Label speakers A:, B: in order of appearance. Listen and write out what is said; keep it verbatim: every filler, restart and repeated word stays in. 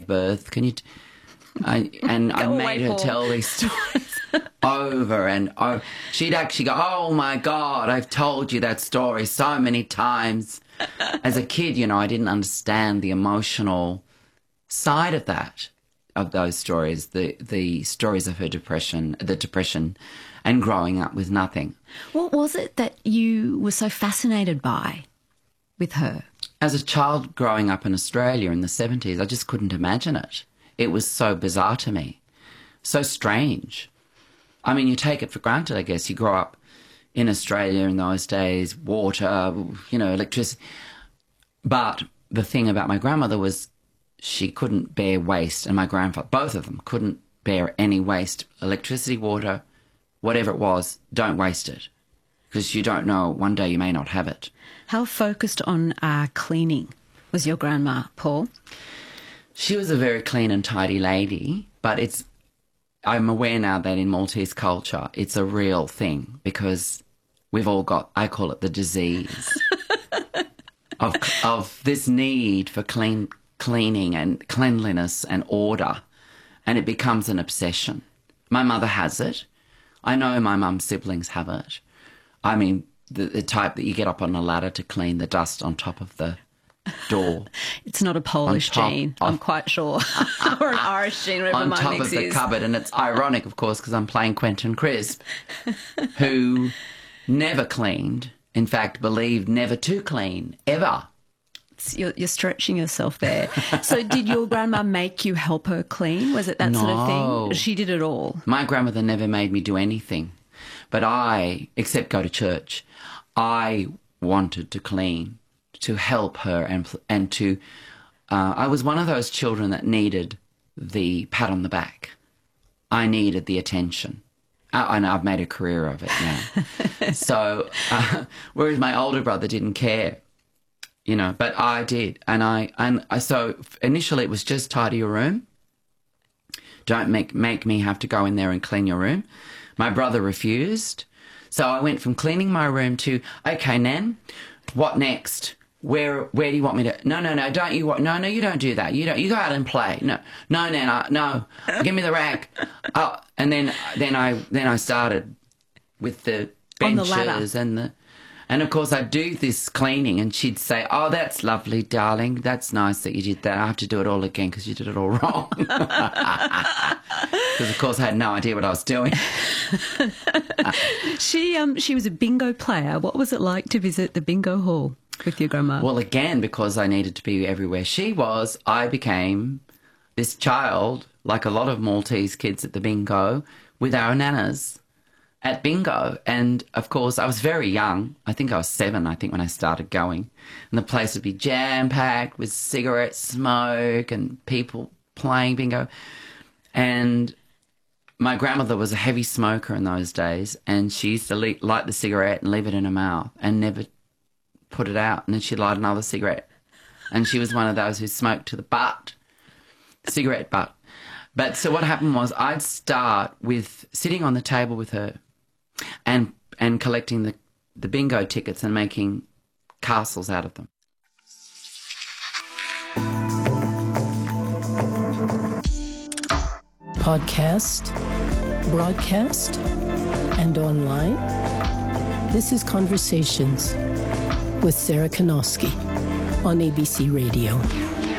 A: gave birth. Can you... T-? I, and I made her Paul. tell these stories over and over. She'd actually go, oh, my God, I've told you that story so many times. As a kid, you know, I didn't understand the emotional side of that, of those stories, the, the stories of her depression, the depression and growing up with nothing.
B: What was it that you were so fascinated by with her?
A: As a child growing up in Australia in the seventies, I just couldn't imagine it. It was so bizarre to me, so strange. I mean, you take it for granted, I guess. You grow up in Australia in those days, water, you know, electricity. But the thing about my grandmother was she couldn't bear waste, and my grandfather, both of them, couldn't bear any waste. Electricity, water, whatever it was, don't waste it, because you don't know, one day you may not have it.
B: How focused on uh, cleaning was your grandma, Paul?
A: She was a very clean and tidy lady, but it's, I'm aware now that in Maltese culture, it's a real thing because we've all got, I call it the disease of, of this need for clean, cleaning and cleanliness and order, and it becomes an obsession. My mother has it. I know my mum's siblings have it. I mean, the, the type that you get up on a ladder to clean the dust on top of the door.
B: It's not a Polish gene, I'm quite sure, or an Irish gene, whatever
A: on
B: my
A: top
B: mix
A: of the
B: is.
A: cupboard, and it's ironic, of course, because I'm playing Quentin Crisp, who never cleaned, in fact, believed never to clean, ever.
B: You're, you're stretching yourself there. So did your grandma make you help her clean? Was it that
A: no.
B: sort of thing? She did it all?
A: My grandmother never made me do anything, but I, except go to church, I wanted to clean, to help her and and to, uh, I was one of those children that needed the pat on the back. I needed the attention. I, and I've made a career of it now. so, uh, whereas my older brother didn't care, you know, but I did. And I, and I, so initially it was just tidy your room. Don't make, make me have to go in there and clean your room. My brother refused. So I went from cleaning my room to, okay, Nan, what next? Where where do you want me to? No, no, no, don't you want? No, no, you don't do that. You don't. You go out and play. No, no, Nana, no. Give me the rag. Oh, and then then I then I started with the benches
B: On the ladder.
A: and the, and of course I'd do this cleaning, and she'd say, "Oh, that's lovely, darling. That's nice that you did that. I have to do it all again because you did it all wrong." Because of course I had no idea what I was doing.
B: she um she was a bingo player. What was it like to visit the bingo hall with your grandma?
A: Well, again, because I needed to be everywhere she was, I became this child, like a lot of Maltese kids at the bingo, with our nanas at bingo. And, of course, I was very young. I think I was seven, I think, when I started going. And the place would be jam-packed with cigarette smoke and people playing bingo. And my grandmother was a heavy smoker in those days, and she used to light the cigarette and leave it in her mouth and never put it out, and then she'd light another cigarette. And she was one of those who smoked to the butt, cigarette butt. But so what happened was I'd start with sitting on the table with her and and collecting the, the bingo tickets and making castles out of them.
C: Podcast, broadcast, and online. This is Conversations with Sarah Kanowski on A B C Radio.